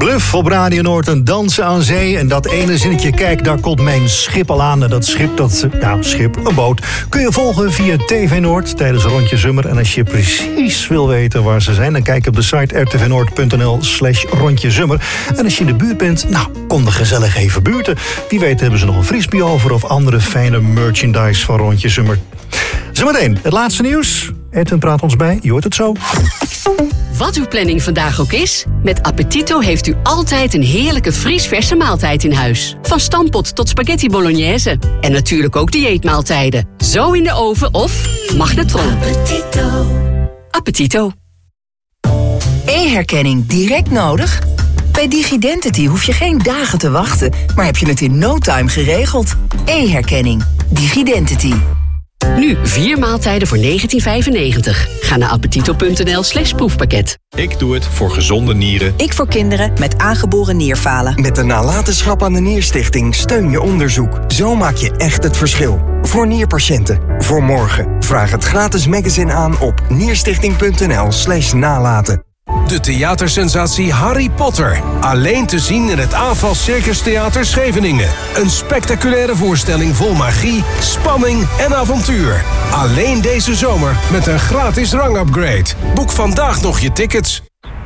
Bluff op Radio Noord en dansen aan zee. En dat ene zinnetje, kijk, daar komt mijn schip al aan. En dat schip, een boot, kun je volgen via TV Noord tijdens Rondje Zummer. En als je precies wil weten waar ze zijn, dan kijk op de site rtvnoord.nl/rondjezummer. En als je in de buurt bent, kom er gezellig even buurten. Wie weet hebben ze nog een frisbee over of andere fijne merchandise van Rondje Zummer. Zometeen het laatste nieuws. Edwin praat ons bij, je hoort het zo. Wat uw planning vandaag ook is, met Appetito heeft u altijd een heerlijke vriesverse maaltijd in huis. Van stampot tot spaghetti bolognese. En natuurlijk ook dieetmaaltijden. Zo in de oven of magnetron. Appetito. E-herkenning direct nodig? Bij Digidentity hoef je geen dagen te wachten, maar heb je het in no time geregeld. E-herkenning. Digidentity. Nu 4 maaltijden voor €19,95. Ga naar appetito.nl/proefpakket. Ik doe het voor gezonde nieren. Ik voor kinderen met aangeboren nierfalen. Met de nalatenschap aan de Nierstichting steun je onderzoek. Zo maak je echt het verschil. Voor nierpatiënten. Voor morgen. Vraag het gratis magazine aan op nierstichting.nl/nalaten. De theatersensatie Harry Potter. Alleen te zien in het AFAS Circus Theater Scheveningen. Een spectaculaire voorstelling vol magie, spanning en avontuur. Alleen deze zomer met een gratis rangupgrade. Boek vandaag nog je tickets.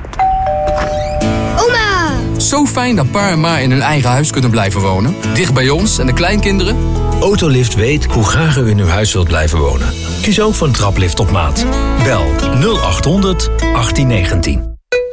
Oma! Zo fijn dat pa en ma in hun eigen huis kunnen blijven wonen. Dicht bij ons en de kleinkinderen. Autolift weet hoe graag u in uw huis wilt blijven wonen. Kies ook voor een traplift op maat. Bel 0800 1819.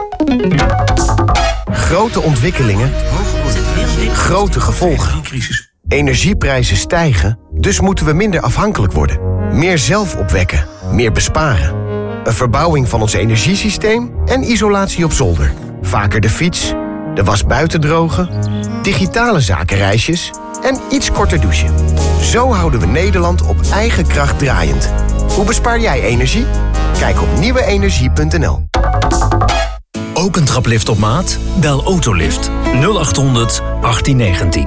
Grote ontwikkelingen, grote gevolgen. Energieprijzen stijgen, dus moeten we minder afhankelijk worden. Meer zelf opwekken, meer besparen. Een verbouwing van ons energiesysteem en isolatie op zolder. Vaker de fiets, de was buiten drogen, digitale zakenreisjes en iets korter douchen. Zo houden we Nederland op eigen kracht draaiend. Hoe bespaar jij energie? Kijk op nieuweenergie.nl. Ook een traplift op maat? Bel Autolift 0800 1819.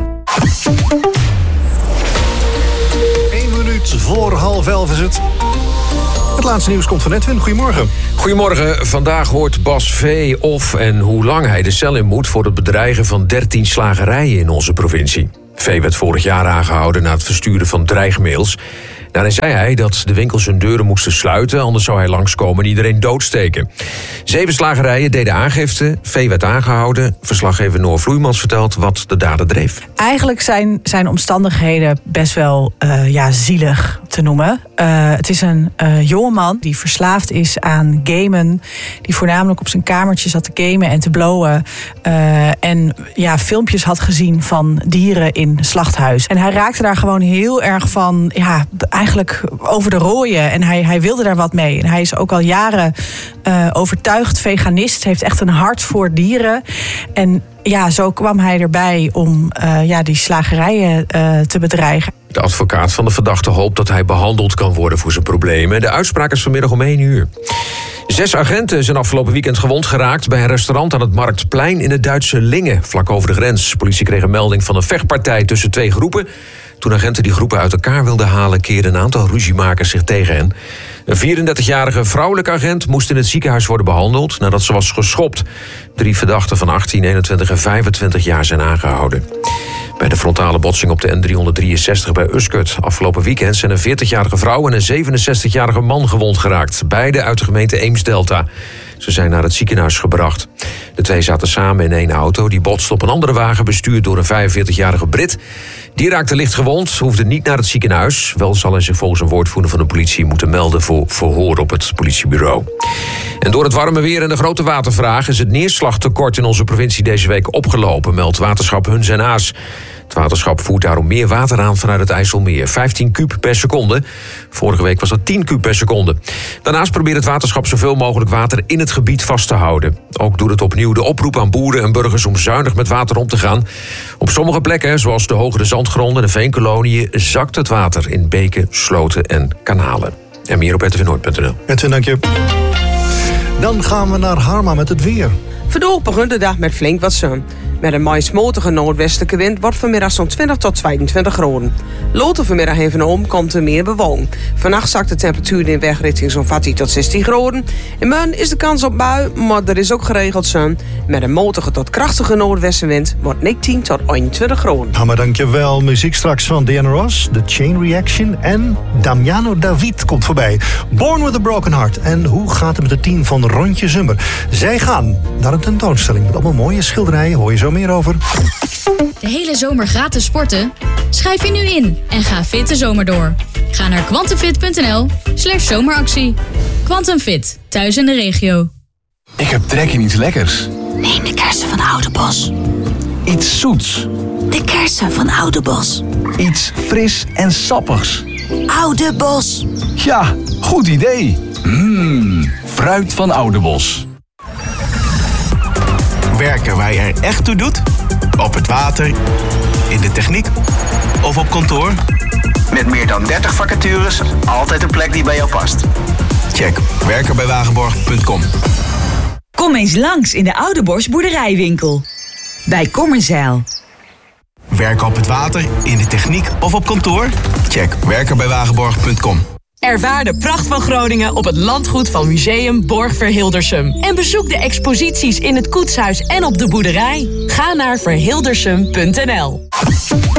1 minuut voor 10:30 is het. Het laatste nieuws komt van Edwin. Goedemorgen. Goedemorgen. Vandaag hoort Bas V. of en hoe lang hij de cel in moet voor het bedreigen van 13 slagerijen in onze provincie. V. werd vorig jaar aangehouden na het versturen van dreigmails. Daarin zei hij dat de winkels hun deuren moesten sluiten, anders zou hij langskomen en iedereen doodsteken. 7 slagerijen deden aangifte. V. werd aangehouden. Verslaggever Noor Vloeimans vertelt wat de dader dreef. Eigenlijk zijn omstandigheden best wel zielig te noemen. Het is een jongeman die verslaafd is aan gamen. Die voornamelijk op zijn kamertje zat te gamen en te blowen. En filmpjes had gezien van dieren in slachthuis. En hij raakte daar gewoon heel erg van, eigenlijk over de rooien. En hij wilde daar wat mee. En hij is ook al jaren overtuigd veganist. Heeft echt een hart voor dieren. En zo kwam hij erbij om die slagerijen te bedreigen. De advocaat van de verdachte hoopt dat hij behandeld kan worden voor zijn problemen. De uitspraak is vanmiddag om 1 uur. 6 agenten zijn afgelopen weekend gewond geraakt bij een restaurant aan het Marktplein in het Duitse Lingen, vlak over de grens. Politie kreeg een melding van een vechtpartij tussen 2 groepen. Toen agenten die groepen uit elkaar wilden halen, keerden een aantal ruziemakers zich tegen hen. Een 34-jarige vrouwelijke agent moest in het ziekenhuis worden behandeld nadat ze was geschopt. 3 verdachten van 18, 21 en 25 jaar zijn aangehouden. Bij de frontale botsing op de N363 bij Uskert afgelopen weekend zijn een 40-jarige vrouw en een 67-jarige man gewond geraakt. Beide uit de gemeente Eems-Delta. Ze zijn naar het ziekenhuis gebracht. De 2 zaten samen in 1 auto. Die botste op een andere wagen bestuurd door een 45-jarige Brit. Die raakte licht gewond, hoefde niet naar het ziekenhuis. Wel zal hij zich volgens een woordvoerder van de politie moeten melden voor verhoor op het politiebureau. En door het warme weer en de grote watervraag is het neerslagtekort in onze provincie deze week opgelopen, meldt waterschap Huns en Aas. Het waterschap voert daarom meer water aan vanuit het IJsselmeer. 15 kub per seconde. Vorige week was dat 10 kub per seconde. Daarnaast probeert het waterschap zoveel mogelijk water in het gebied vast te houden. Ook doet het opnieuw de oproep aan boeren en burgers om zuinig met water om te gaan. Op sommige plekken, zoals de hogere zandgronden en de veenkoloniën, zakt het water in beken, sloten en kanalen. En meer op rtvnoord.nl. Edwin, dank je. Dan gaan we naar Harma met het weer. Vandaag begint de dag met flink wat zon. Met een maïsmotige noordwestelijke wind wordt vanmiddag zo'n 20 tot 22 graden. Later vanmiddag en vanavond komt er meer bewolking. Vannacht zakt de temperatuur in weg richting zo'n 14 tot 16 graden. In morgen is de kans op bui, maar er is ook geregeld zon. Met een matige tot krachtige noordwestenwind wordt 19 tot 21 graden. Nou, maar dankjewel. Muziek straks van Diana Ross, The Chain Reaction en Damiano David komt voorbij. Born with a Broken Heart. En hoe gaat het met het team van Rondje Zummer? Zij gaan naar een tentoonstelling met allemaal mooie schilderijen. Hoor je zo meer over. De hele zomer gratis sporten? Schrijf je nu in en ga fit de zomer door. Ga naar quantumfit.nl/zomeractie. Quantum Fit, thuis in de regio. Ik heb trek in iets lekkers. Neem de kersen van Oudebos. Iets zoets. De kersen van Oudebos. Iets fris en sappigs. Oudebos. Ja, goed idee. Fruit van Oudebos. Werken waar je er echt toe doet? Op het water, in de techniek of op kantoor? Met meer dan 30 vacatures, altijd een plek die bij jou past. Check werkenbijwagenborg.com. Kom eens langs in de Oudebos boerderijwinkel. Bij Kommerzeil. Werken op het water, in de techniek of op kantoor? Check werkenbijwagenborg.com. Ervaar de pracht van Groningen op het landgoed van Museum Borg Verhildersum. En bezoek de exposities in het koetshuis en op de boerderij. Ga naar verhildersum.nl.